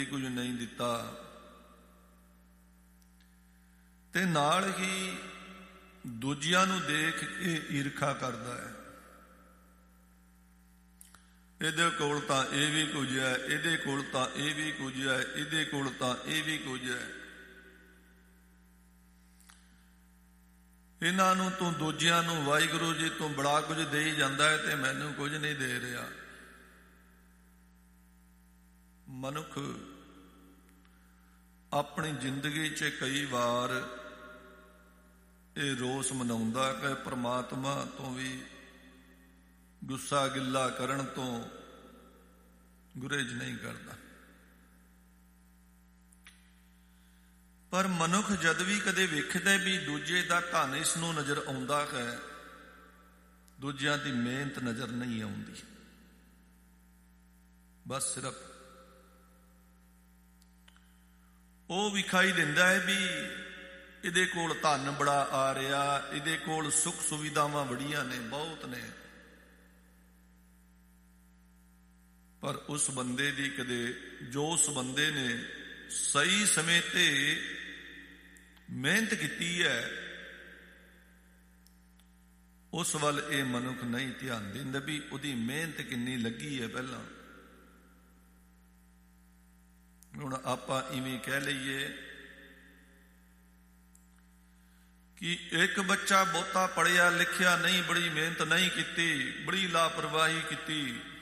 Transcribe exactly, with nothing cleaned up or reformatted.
ਕੁਝ ਨਹੀਂ ਦਿੱਤਾ, ਤੇ ਨਾਲ ਹੀ ਦੂਜਿਆਂ ਨੂੰ ਦੇਖ ਕੇ ਈਰਖਾ ਕਰਦਾ ਹੈ। ਇਹਦੇ ਕੋਲ ਤਾਂ ਇਹ ਵੀ ਕੁਝ ਹੈ, ਇਹਦੇ ਕੋਲ ਤਾਂ ਇਹ ਵੀ ਕੁਝ ਹੈ, ਇਹਦੇ ਕੋਲ ਤਾਂ ਇਹ ਵੀ ਕੁਝ ਹੈ। ਇਹਨਾਂ ਨੂੰ ਤੂੰ, ਦੂਜਿਆਂ ਨੂੰ ਵਾਹਿਗੁਰੂ ਜੀ ਤੂੰ ਬੜਾ ਕੁਝ ਦੇ ਹੀ ਜਾਂਦਾ ਹੈ ਤੇ ਮੈਨੂੰ ਕੁਝ ਨਹੀਂ ਦੇ ਰਿਹਾ। ਮਨੁੱਖ ਆਪਣੀ ਜ਼ਿੰਦਗੀ 'ਚ ਕਈ ਵਾਰ ਇਹ ਰੋਸ ਮਨਾਉਂਦਾ ਕਿ ਪ੍ਰਮਾਤਮਾ ਤੋਂ ਵੀ ਗੁੱਸਾ ਗਿੱਲਾ ਕਰਨ ਤੋਂ ਗੁਰੇਜ਼ ਨਹੀਂ ਕਰਦਾ। ਪਰ ਮਨੁੱਖ ਜਦ ਵੀ ਕਦੇ ਵੇਖਦਾ ਵੀ ਦੂਜੇ ਦਾ ਧਨ ਇਸ ਨੂੰ ਨਜ਼ਰ ਆਉਂਦਾ ਹੈ, ਦੂਜਿਆਂ ਦੀ ਮਿਹਨਤ ਨਜ਼ਰ ਨਹੀਂ ਆਉਂਦੀ। ਬਸ ਸਿਰਫ ਉਹ ਵਿਖਾਈ ਦਿੰਦਾ ਹੈ ਵੀ ਇਹਦੇ ਕੋਲ ਧਨ ਬੜਾ ਆ ਰਿਹਾ, ਇਹਦੇ ਕੋਲ ਸੁੱਖ ਸੁਵਿਧਾਵਾਂ ਬੜੀਆਂ ਨੇ, ਬਹੁਤ ਨੇ। ਪਰ ਉਸ ਬੰਦੇ ਦੀ ਕਦੇ, ਜੋ ਉਸ ਬੰਦੇ ਨੇ ਸਹੀ ਸਮੇਂ ਤੇ ਮਿਹਨਤ ਕੀਤੀ ਹੈ, ਉਸ ਵੱਲ ਇਹ ਮਨੁੱਖ ਨਹੀਂ ਧਿਆਨ ਦਿੰਦਾ ਵੀ ਉਹਦੀ ਮਿਹਨਤ ਕਿੰਨੀ ਲੱਗੀ ਹੈ ਪਹਿਲਾਂ। ਹੁਣ ਆਪਾਂ ਇਵੇਂ ਕਹਿ ਲਈਏ ਕਿ ਇੱਕ ਬੱਚਾ ਬਹੁਤਾ ਪੜ੍ਹਿਆ ਲਿਖਿਆ ਨਹੀਂ, ਬੜੀ ਮਿਹਨਤ ਨਹੀਂ ਕੀਤੀ, ਬੜੀ ਲਾਪਰਵਾਹੀ ਕੀਤੀ,